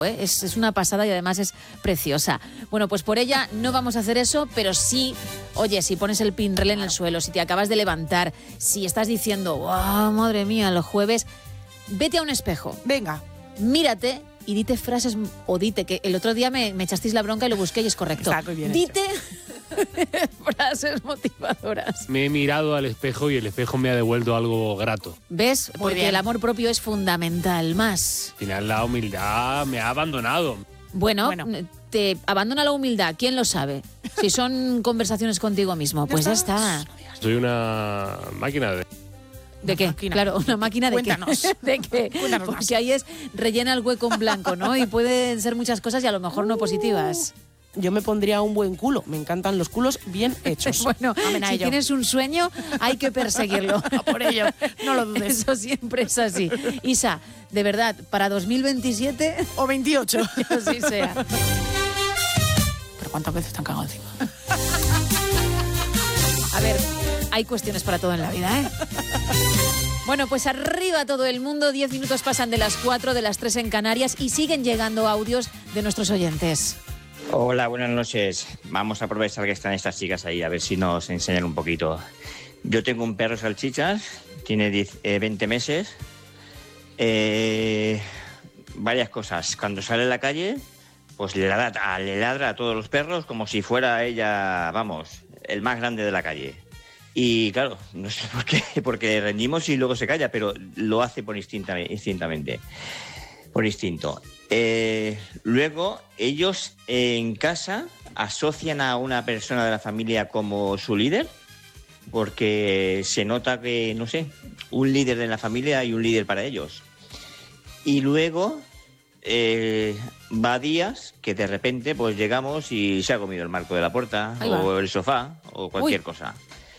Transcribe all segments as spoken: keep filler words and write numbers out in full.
¿eh? Es, es una pasada y además es preciosa. Bueno, pues por ella no vamos a hacer eso, pero sí, oye, si pones el pinrel en el suelo, si te acabas de levantar, si estás diciendo, wow, madre mía, el jueves, vete a un espejo. Venga. Mírate y dite frases, o dite, que el otro día me, me echasteis la bronca y lo busqué y es correcto. Está muy bien dite frases motivadoras. Me he mirado al espejo y el espejo me ha devuelto algo grato. ¿Ves? Muy Porque bien. el amor propio es fundamental. Más. Al final la humildad me ha abandonado. Bueno, Bueno. te abandona la humildad. ¿Quién lo sabe? Si son conversaciones contigo mismo, pues ya está. Soy una máquina de... ¿De qué? máquina. Claro, una máquina de Cuéntanos. qué. ¿De qué? Cuéntanos más. Porque ahí es rellena el hueco en blanco, ¿no? Y pueden ser muchas cosas y a lo mejor no positivas. Yo me pondría un buen culo. Me encantan los culos bien hechos. Bueno, Amén a si ello. tienes un sueño, hay que perseguirlo. Por ello, no lo dudes. Eso siempre es así. Isa, de verdad, para dos mil veintisiete, O veintiocho. que así sea. Pero ¿cuántas veces te han cagado encima? A ver, hay cuestiones para todo en la vida, ¿eh? Bueno, pues arriba todo el mundo. Diez minutos pasan de las cuatro, de las tres en Canarias y siguen llegando audios de nuestros oyentes. Hola, buenas noches. Vamos a aprovechar que están estas chicas ahí, a ver si nos enseñan un poquito. Yo tengo un perro salchichas, tiene diez, eh, veinte meses. Eh, varias cosas. Cuando sale a la calle, pues le ladra, le ladra a todos los perros como si fuera ella, vamos, el más grande de la calle. Y claro, no sé por qué, porque rendimos y luego se calla, pero lo hace por instinta, instintamente, por instinto. Eh, luego, ellos eh, en casa asocian a una persona de la familia como su líder, porque se nota que, no sé, un líder de la familia y un líder para ellos. Y luego eh, va días que de repente pues llegamos y se ha comido el marco de la puerta o el sofá o cualquier Uy. cosa.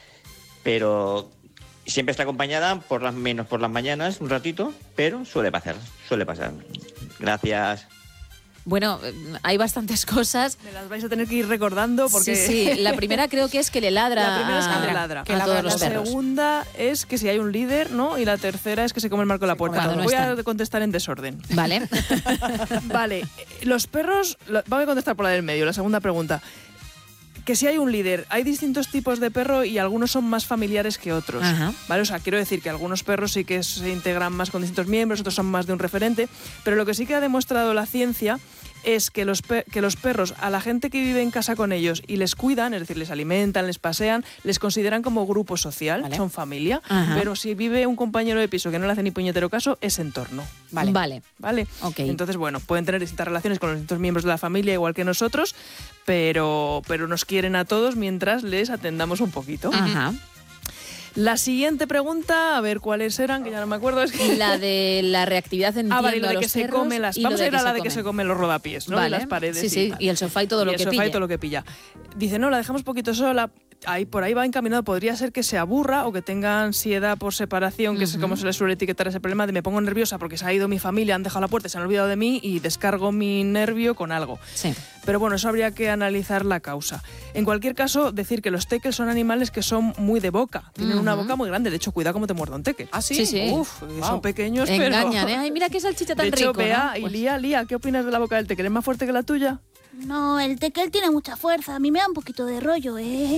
Pero siempre está acompañada, por las menos por las mañanas, un ratito, pero suele pasar, suele pasar. Gracias. Bueno, eh, hay bastantes cosas. Me las vais a tener que ir recordando porque... Sí, sí. La primera creo que es que le ladra La primera es que a, le ladra. a Que todos la, los la perros. segunda es que si hay un líder, ¿no? Y la tercera es que se come el marco de la puerta. cuando no Voy están. a contestar en desorden. Vale. Vale, eh, los perros... lo- Vamos a contestar por la del medio, la segunda pregunta. Que si hay un líder, hay distintos tipos de perro y algunos son más familiares que otros. Ajá. ¿Vale? O sea, quiero decir que algunos perros sí que se integran más con distintos miembros, otros son más de un referente, pero lo que sí que ha demostrado la ciencia es que los, pe- que los perros, a la gente que vive en casa con ellos y les cuidan, es decir, les alimentan, les pasean, les consideran como grupo social, Vale. son familia, Ajá. pero si vive un compañero de piso que no le hace ni puñetero caso, es entorno. Vale. Vale. ¿Vale? Ok. Entonces, bueno, pueden tener distintas relaciones con los distintos miembros de la familia, igual que nosotros, pero, pero nos quieren a todos mientras les atendamos un poquito. Ajá. La siguiente pregunta, a ver cuáles eran, que ya no me acuerdo. Es que... La de la reactividad en Ah, vale, y lo a de los que se perros come las... y lo Vamos de a ir a la de que come. se comen los rodapiés, ¿no? Vale. Y las paredes. Sí, sí, tal. y el sofá y todo Y lo el que sofá pille. y todo lo que pilla. Dice, no, la dejamos poquito sola. Ahí, por ahí va encaminado. Podría ser que se aburra o que tenga ansiedad por separación, que es como se le suele etiquetar ese problema de me pongo nerviosa porque se ha ido mi familia, han dejado la puerta, se han olvidado de mí y descargo mi nervio con algo. Sí. Pero bueno, eso habría que analizar la causa. En cualquier caso, decir que los teckels son animales que son muy de boca. Tienen una boca muy grande. De hecho, cuidado cómo te muerda un teckel. ¿Ah, sí? Sí, sí. Uf, Wow. son pequeños, pero... Engañan, ¿eh? Ay, mira qué salchicha tan De hecho, rico, Bea ¿no? y Pues- Lía, Lía, ¿qué opinas de la boca del teckel? ¿Es más fuerte que la tuya? No, el teckel tiene mucha fuerza. A mí me da un poquito de rollo, ¿eh?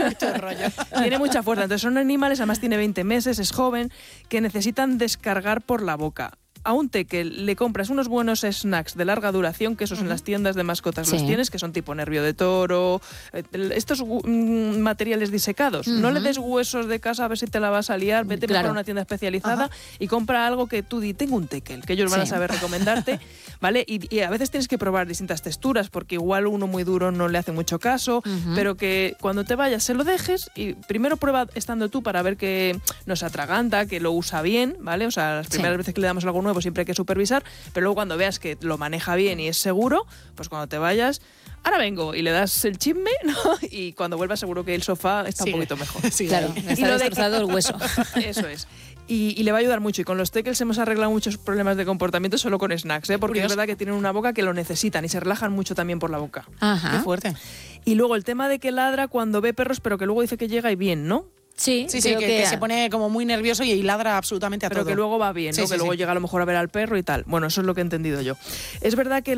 Tiene mucha fuerza. Entonces son animales, además tiene veinte meses, es joven, que necesitan descargar por la boca. A un teckel le compras unos buenos snacks de larga duración, que esos en las tiendas de mascotas Sí. los tienes, que son tipo nervio de toro, eh, estos gu- mm, materiales disecados. No le des huesos de casa a ver si te la vas a liar, vete Claro. mejor a una tienda especializada y compra algo que tú di, tengo un teckel, que ellos van a Sí. saber recomendarte, ¿vale? Y, y a veces tienes que probar distintas texturas, porque igual uno muy duro no le hace mucho caso, pero que cuando te vayas se lo dejes y primero prueba estando tú para ver que no se atraganta, que lo usa bien, ¿vale? O sea, las primeras Sí. veces que le damos algo nuevo siempre hay que supervisar, pero luego cuando veas que lo maneja bien y es seguro, pues cuando te vayas, ahora vengo y le das el chisme, ¿no? Y cuando vuelvas seguro que el sofá está Sigue. un poquito mejor. Sí, Claro, ahí. está lo de- destrozado el hueso. Eso es. Y, y le va a ayudar mucho. Y con los teckels hemos arreglado muchos problemas de comportamiento solo con snacks, ¿eh? Porque es Curioso. verdad que tienen una boca que lo necesitan y se relajan mucho también por la boca. Qué Ajá. fuerte. Y luego el tema de que ladra cuando ve perros, pero que luego dice que llega y bien, ¿no? Sí, Sí, sí, creo que, que, que se pone como muy nervioso y ladra absolutamente a Pero todo. que luego va bien, ¿no? Sí, que sí, luego sí. llega a lo mejor a ver al perro y tal. Bueno, eso es lo que he entendido yo. Es verdad que